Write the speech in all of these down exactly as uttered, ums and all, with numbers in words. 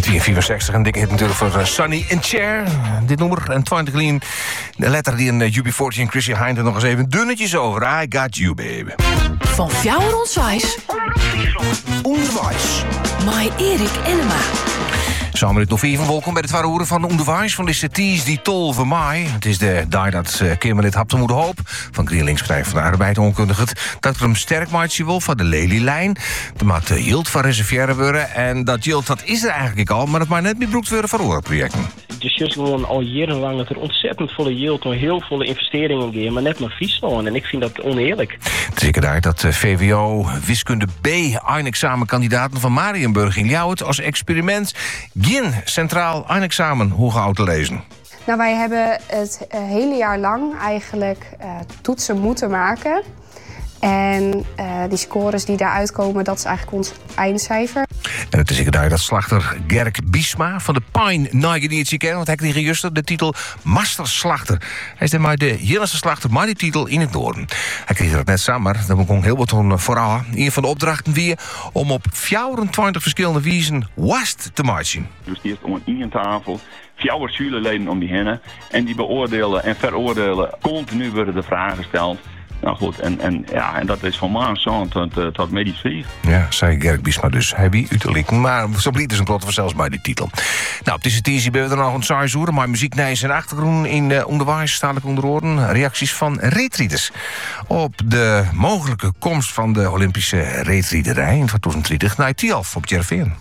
negentien vierenzestig, een dikke hit natuurlijk voor uh, Sonny and Cher. Dit nummer, en twintig lean. De letter die een uh, U B veertig en Chrissy Hynde nog eens even dunnetjes over. I got you, baby. Van Fjouwer Onswijs. Onderwijs. Mai Erik Enema. Samen met nog vier van welkom bij het ware horen van de Onderwijs van deze Ties die tol van mei. Het is de dag dat uh, Kimberlit Hapte moet hoop van GroenLinks Partij van de Arbeid onkundigt dat er hem sterk maatje wil van de Lelylijn. De maat uh, Jilt van reserveren worden en dat Jilt dat is er eigenlijk al, maar het maar net meer broekt worden van oorprojecten. Het is juist gewoon al jarenlang dat er ontzettend volle Jilt en heel volle investeringen gaan, maar net maar Friesland. En ik vind dat oneerlijk. Zeker daar dat uh, V W O wiskunde B eindexamenkandidaten van Marienburg in Ljouwert als experiment geen centraal eindexamen hoog te lezen. Nou, wij hebben het uh, hele jaar lang eigenlijk uh, toetsen moeten maken. En uh, die scores die daaruit komen, dat is eigenlijk ons eindcijfer. En het is zeker daar dat slachter Gerk Biesma van de Pine Nagediertje kennen. Want hij kreeg juist de titel Masterslachter. Hij is dan maar de Jillense slachter, maar die titel in het noorden. Hij kreeg dat net samen, maar dat kon heel wat vooral. Een van de opdrachten weer om op vierentwintig verschillende wijzen wast te maken. Dus die is om een tafel. Fjouwer zuurleden om die heen. En die beoordelen en veroordelen. Continu worden de vragen gesteld. Nou goed, en, en, ja, en dat is van maand zo tot, tot medisch vier. Ja, zei Gerk Biesma dus. Hij wie uiterlijk. Maar zo blieft dus een plot vanzelfs bij die titel. Nou, op deze tizie ben we er nog een saai zoeren. Maar muziek, nijs en achtergrond in de onderwijs stadelijk onder oren. Reacties van reetrieders op de mogelijke komst van de Olympische reetriederij in twintig dertig naar Tialf op Jervin.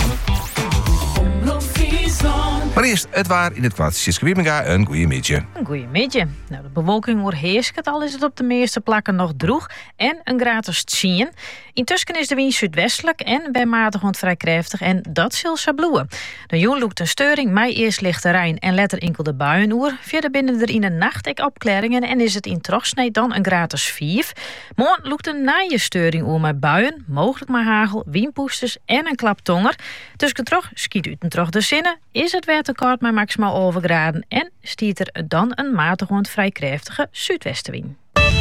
Maar eerst, het waar in het kwart. Siske Wieminga, een goeie midje. Een goeie midje. Nou, de bewolking wordt heerst, al is het op de meeste plakken nog droeg en een gratis tien. Intussen is de wind zuidwestelijk en bij matig vrij krachtig en dat zal sabloeën. De joen loekt een steuring, mij eerst lichte Rijn en letter enkel de buienoer. Verder binnen er in de nacht ik opklaringen en is het in Trochsnee dan een gratis vijf. Morgen loekt een naaie steuring oer met buien, mogelijk maar hagel, wienpoesters en een klaptonger. Tussen Troch schiet u ten Troch de zinnen, is het weer te kort met maximaal overgraden en stiert er dan een matig vrij krachtige zuidwestenwind.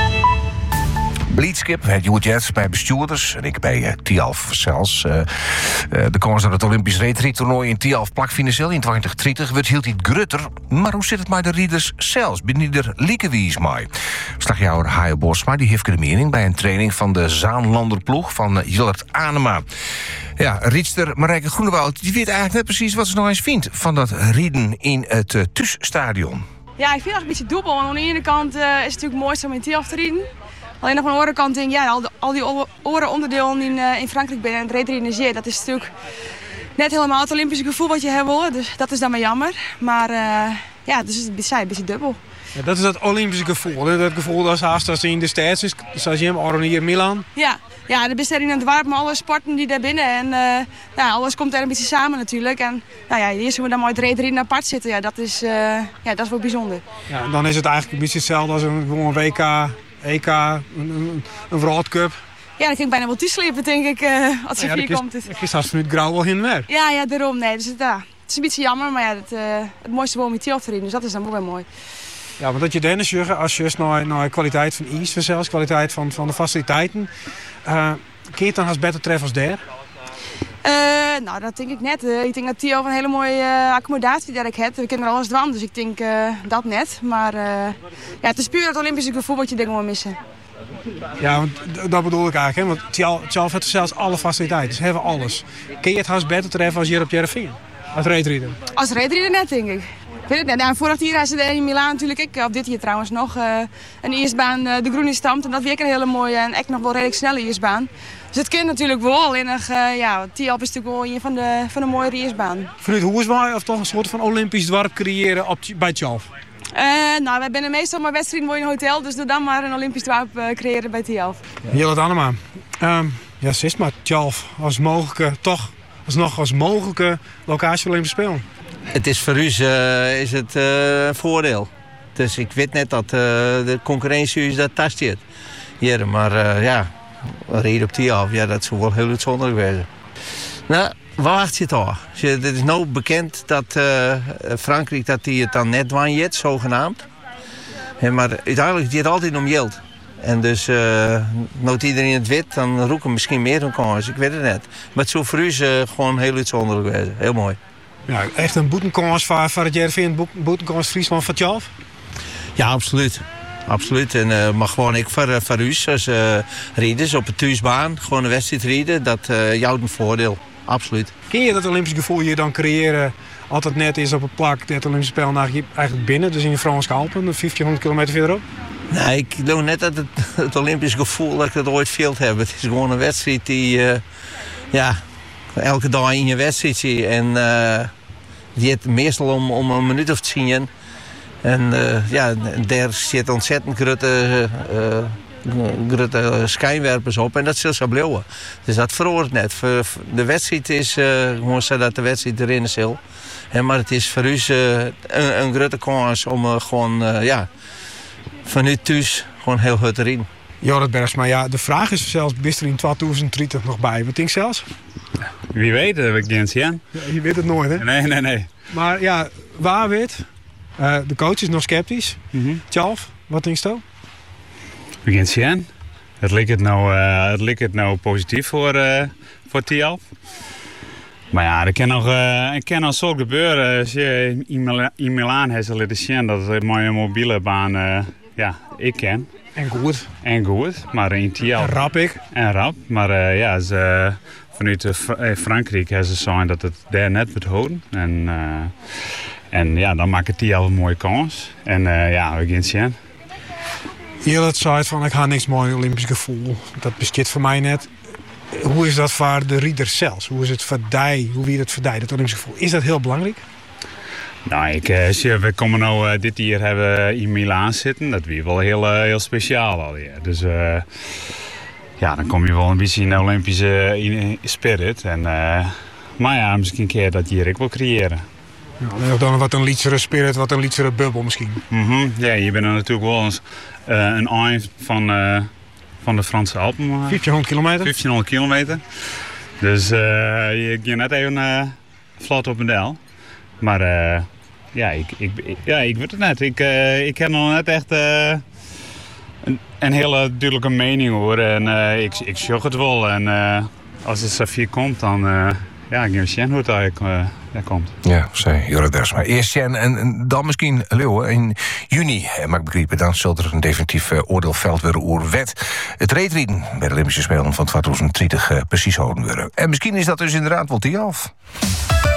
Bleedskip, het Joet bij bestuurders en ik bij uh, Tialf zelfs. Uh, uh, de kans dat het Olympisch reetrietoernooi in Tialf plak financieel in twintig dertig wordt hield niet grutter. Maar hoe zit het met de rieders zelfs? Binnen die er liekewies mee? Slagjouwer Haaien Bosma die heeft de mening bij een training van de Zaanlanderploeg van uh, Jillert Anema. Ja, riedster Marijke Groenewoud die weet eigenlijk net precies wat ze nog eens vindt van dat rieden in het uh, Thuisstadion. Ja, ik vind het een beetje dubbel. Want aan de ene kant uh, is het natuurlijk mooi om in Tialf te rieden. Alleen nog aan de andere kant denk ik, ja, al, de, al die oren onderdelen in, uh, in Frankrijk binnen en het reetrieden, dat is natuurlijk net helemaal het Olympische gevoel wat je hebt willen. Dus dat is dan maar jammer. Maar uh, ja, dus het is een beetje dubbel. Ja, dat is dat Olympische gevoel. Hè? Dat gevoel dat haast als in de stad is, zoals je hem oranje in Milan. Ja, ja, de besteding in het dorp, maar alle sporten die daar binnen. En uh, ja, alles komt er een beetje samen natuurlijk. En nou ja, eerst we dan maar het reetrieden apart zitten, ja, dat is, uh, ja, dat is wel bijzonder. Ja, en dan is het eigenlijk een beetje hetzelfde als een gewoon W K. E K, een, een, een World Cup. Ja, dat ging bijna wel toeslepen, denk ik, uh, als er ja, vier komt. Het is haast vanuit grauw wel heen weer. Ja, ja, daarom. Nee, dus het, ja, het is een beetje jammer, maar ja, het, uh, het mooiste wel met Tialf erin, dus dat is dan wel weer mooi. Ja, want dat je dan zeggen, als je naar, naar de kwaliteit van ijs zelfs, kwaliteit van, van de faciliteiten, uh, kun je het dan als beter treffen als daar? Uh, nou, dat denk ik net. Uh, ik denk dat Tialf een hele mooie uh, accommodatie daar ik heb. We kennen er alles dwan, dus ik denk uh, dat net. Maar uh, ja, het is puur het Olympische gevoel wat je denk ik wel missen. Ja, want dat bedoel ik eigenlijk. Hè? Want Tialf heeft zelfs alle faciliteiten. Ze hebben alles. Kun je het haast beter treffen als hier op Jereveen? Als reetrieder? Als reetrieder net, denk ik. Ik weet het net. Nou, vorig jaar is er in Milaan natuurlijk. Ik op dit jaar trouwens nog uh, een ijsbaan, uh, de Groene Stampt. En dat weer een hele mooie en echt nog wel redelijk snelle ijsbaan. Dus het kan natuurlijk wel. Alleen nog, uh, ja, Tialf is natuurlijk wel een van de, van de mooie ijsbaan. Vanuit Hoerswaai of toch een soort van Olympisch dorp creëren op, bij Tialf? Uh, nou, wij zijn meestal maar wedstrijden in een hotel. Dus doe dan maar een Olympisch dorp uh, creëren bij Tialf. Ja. Jillet Anema. Um, ja, zes maar Tialf als mogelijke, toch alsnog als mogelijke locatie voor Olympische Spelen. Het is voor u uh, is het uh, een voordeel. Dus ik weet net dat uh, de concurrentie is dat tastje. Hier, maar uh, ja, reden op Tialf, ja, dat zou wel heel uitzonderlijk zijn. Nou, waar wacht je toch? Het is nou bekend dat uh, Frankrijk dat die het dan net wanjet, zogenaamd. En maar uiteindelijk gaat het altijd om geld. En dus, uh, nooit iedereen het weet, dan roepen misschien meer een kans. Ik weet het net. Maar het zou voor u uh, gewoon heel uitzonderlijk zijn. Heel mooi. Ja, echt een boetenkans voor, voor het Heerenveen, een boetenkans Friesland van twaalf? Ja, absoluut. Absoluut. En, uh, maar gewoon ik voor, voor u als uh, rijders op de thuisbaan, gewoon een wedstrijd rijden, dat uh, jou een voordeel. Absoluut. Ken je dat Olympisch gevoel je dan creëren altijd net is op een plak, het Olympische Spelen eigenlijk binnen, dus in de Franse Alpen, vijftienhonderd kilometer verderop? Nee, ik doe net dat het, het Olympisch gevoel dat ik het ooit veel heb. Het is gewoon een wedstrijd die, uh, ja, elke dag in je wedstrijd zie. En uh, die het meestal om, om een minuut of tien. En uh, ja, daar zit ontzettend grote, uh, grote schijnwerpers op en dat zal zo blijven. Dus dat verhoort net. De wedstrijd is uh, gewoon zo dat de wedstrijd erin is. Maar het is voor u uh, een, een grote kans om uh, gewoon, uh, ja, vanuit thuis gewoon heel goed erin. Jorrit Bergsma, ja, de vraag is zelfs, is er in tweeduizend dertig nog bij? Wat denk je zelfs? Wie weet, dat weet ik niet, ja. Ja, je weet het nooit, hè? Nee, nee, nee. Maar ja, waar weet? Uh, de coach is nog sceptisch. Mm-hmm. Tjalf, wat denk je zo? Begint zien. Het lijkt het nou, uh, het lijkt het nou positief voor, uh, voor Tialf. Maar ja, er kan nog, uh, er kan nog zo gebeuren. Als je in, Mila- in Milaan heeft ze laten zien dat het mooie mobiele baan, uh, ja, ik ken. En goed. En goed, maar in Tialf. En rap ik. En rap, maar uh, ja, ze, vanuit uh, Frankrijk hebben ze gezegd dat het daar net wordt houden. En, uh, en ja, dan maakt het Tialf een mooie kans. En uh, ja, we gaan zien. Jullie zei van, ik ga niks mooi Olympisch gevoel. Dat bestaat voor mij net. Hoe is dat voor de rieders zelfs? Hoe is het voor die? Hoe wie het voor die, dat Olympisch gevoel? Is dat heel belangrijk? Nou, ik uh, zie, we komen nou uh, dit jaar hebben in Milaan zitten. Dat weer wel heel, uh, heel speciaal alweer. Dus uh, ja, dan kom je wel een beetje in de Olympische uh, spirit. En, uh, maar ja, misschien een keer dat hier ik wil creëren. Ja, dan wat een lietsere spirit, wat een lietsere bubbel misschien. Mm-hmm. Ja, je bent er natuurlijk wel eens, uh, een eind van, uh, van de Franse Alpen. Uh, vijftienhonderd kilometer? vijftienhonderd kilometer. Dus uh, je gaat net even uh, vlot op een del. Maar uh, ja, ik, ik, ik, ja, ik weet het net. Ik, uh, ik heb nog net echt uh, een, een hele duidelijke mening hoor. En uh, ik, ik zag het wel. En uh, als het Safir komt, dan uh, ja, ik weet niet hoe het eigenlijk uh, daar komt. Ja, zei Jorrit Bergsma. Eerst Jen en, en dan misschien Leeuwen. In juni, mag ik begrijpen, dan zal er een definitief uh, oordeel veld worden over wet. Het reetrieden bij de Olympische Spelen van tweeduizend dertig uh, precies houden worden. En misschien is dat dus inderdaad wel Tialf.